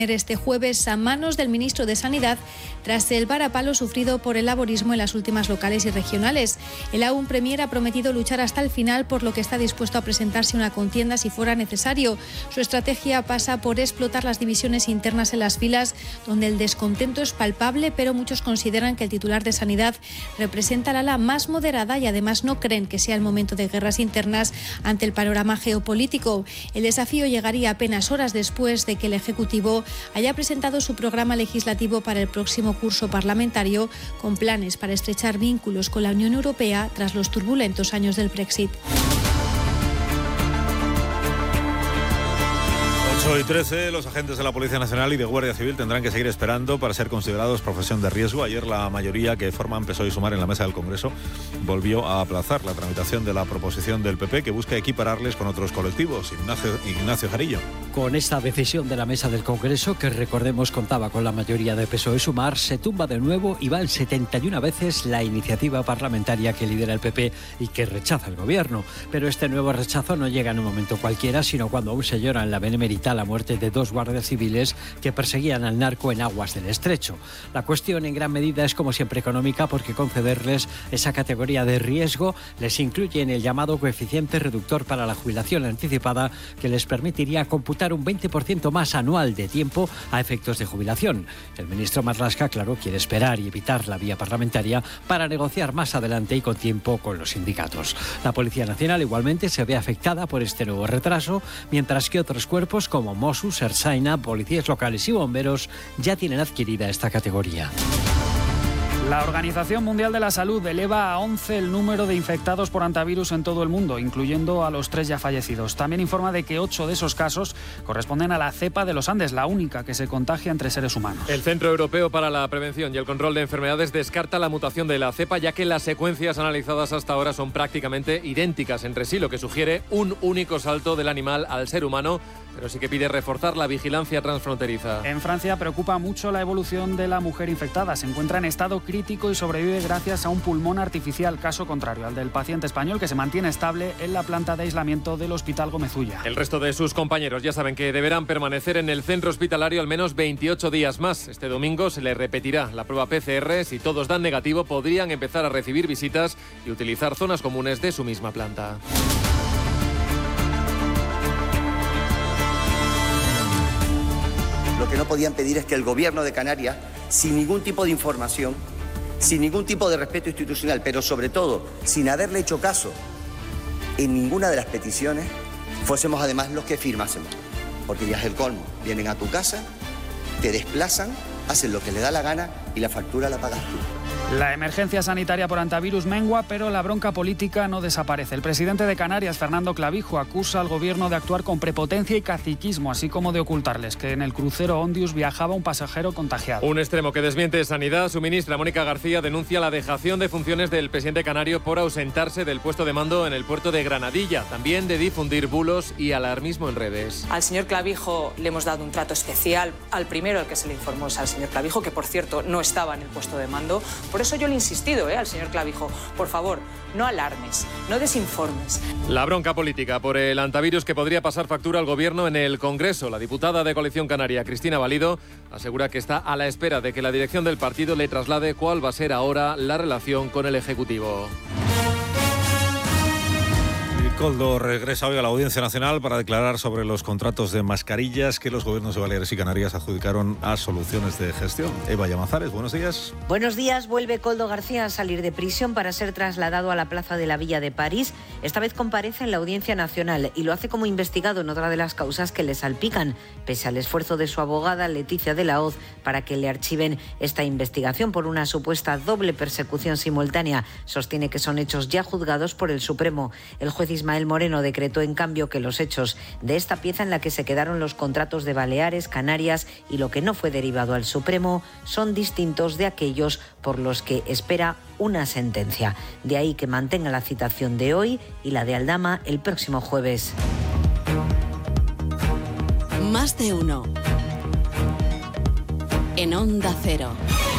este jueves a manos del ministro de Sanidad tras el varapalo sufrido por el laborismo en las últimas locales y regionales. El aún Premier ha prometido luchar hasta el final, por lo que está dispuesto a presentarse una contienda si fuera necesario. Su estrategia pasa por explotar las divisiones internas en las filas, donde el descontento es palpable, pero muchos consideran que el titular de Sanidad representa el ala más moderada y además no creen que sea el momento de guerras internas ante el panorama geopolítico. El desafío llegaría apenas horas después de que el Ejecutivo haya presentado su programa legislativo para el próximo curso parlamentario, con planes para estrechar vínculos con la Unión Europea tras los turbulentos años del Brexit. 8:13, los agentes de la Policía Nacional y de Guardia Civil tendrán que seguir esperando para ser considerados profesión de riesgo. Ayer la mayoría que forman PSOE y Sumar en la mesa del Congreso volvió a aplazar la tramitación de la proposición del PP que busca equipararles con otros colectivos. Ignacio Jarillo. Con esta decisión de la mesa del Congreso, que recordemos contaba con la mayoría de PSOE y Sumar, se tumba de nuevo y van 71 veces la iniciativa parlamentaria que lidera el PP y que rechaza el Gobierno. Pero este nuevo rechazo no llega en un momento cualquiera, sino cuando aún se llora en la Benemérita la muerte de 2 guardias civiles que perseguían al narco en aguas del Estrecho. La cuestión en gran medida es, como siempre, económica, porque concederles esa categoría de riesgo les incluye en el llamado coeficiente reductor para la jubilación anticipada, que les permitiría computar un 20% más anual de tiempo a efectos de jubilación. El ministro Marlaska, claro, quiere esperar y evitar la vía parlamentaria para negociar más adelante y con tiempo con los sindicatos. La Policía Nacional igualmente se ve afectada por este nuevo retraso, mientras que otros cuerpos como Mossos, Ertzaina, policías locales y bomberos ya tienen adquirida esta categoría. La Organización Mundial de la Salud eleva a 11 el número de infectados por hantavirus en todo el mundo, incluyendo a los 3 ya fallecidos. También informa de que 8 de esos casos corresponden a la cepa de los Andes, la única que se contagia entre seres humanos. El Centro Europeo para la Prevención y el Control de Enfermedades descarta la mutación de la cepa, ya que las secuencias analizadas hasta ahora son prácticamente idénticas entre sí, lo que sugiere un único salto del animal al ser humano, pero sí que pide reforzar la vigilancia transfronteriza. En Francia preocupa mucho la evolución de la mujer infectada. Se encuentra en estado crítico y sobrevive gracias a un pulmón artificial, caso contrario al del paciente español, que se mantiene estable en la planta de aislamiento del Hospital Gómez Ulla. El resto de sus compañeros ya saben que deberán permanecer en el centro hospitalario al menos 28 días más. Este domingo se les repetirá la prueba PCR. Si todos dan negativo, podrían empezar a recibir visitas y utilizar zonas comunes de su misma planta. Lo que no podían pedir es que el Gobierno de Canarias, sin ningún tipo de información, sin ningún tipo de respeto institucional, pero sobre todo sin haberle hecho caso en ninguna de las peticiones, fuésemos además los que firmásemos. Porque ya es el colmo. Vienen a tu casa, te desplazan, hacen lo que les da la gana y la factura la pagas tú. La emergencia sanitaria por hantavirus mengua, pero la bronca política no desaparece. El presidente de Canarias, Fernando Clavijo, acusa al gobierno de actuar con prepotencia y caciquismo, así como de ocultarles que en el crucero Ondius viajaba un pasajero contagiado. Un extremo que desmiente Sanidad. Su ministra, Mónica García, denuncia la dejación de funciones del presidente canario por ausentarse del puesto de mando en el puerto de Granadilla, también de difundir bulos y alarmismo en redes. Al señor Clavijo le hemos dado un trato especial. Al primero al que se le informó es al señor Clavijo, que por cierto no estaba en el puesto de mando. Por eso yo le he insistido al señor Clavijo, por favor, no alarmes, no desinformes. La bronca política por el hantavirus que podría pasar factura al gobierno en el Congreso. La diputada de Coalición Canaria, Cristina Valido, asegura que está a la espera de que la dirección del partido le traslade cuál va a ser ahora la relación con el Ejecutivo. Koldo regresa hoy a la Audiencia Nacional para declarar sobre los contratos de mascarillas que los gobiernos de Baleares y Canarias adjudicaron a Soluciones de Gestión. Eva Llamazares, buenos días. Buenos días. Vuelve Koldo García a salir de prisión para ser trasladado a la Plaza de la Villa de París. Esta vez comparece en la Audiencia Nacional y lo hace como investigado en otra de las causas que le salpican, pese al esfuerzo de su abogada Leticia de la Hoz para que le archiven esta investigación por una supuesta doble persecución simultánea. Sostiene que son hechos ya juzgados por el Supremo. El juez Ismael Moreno decretó en cambio que los hechos de esta pieza en la que se quedaron los contratos de Baleares, Canarias y lo que no fue derivado al Supremo son distintos de aquellos por los que espera una sentencia. De ahí que mantenga la citación de hoy y la de Aldama el próximo jueves. Más de uno. En Onda Cero.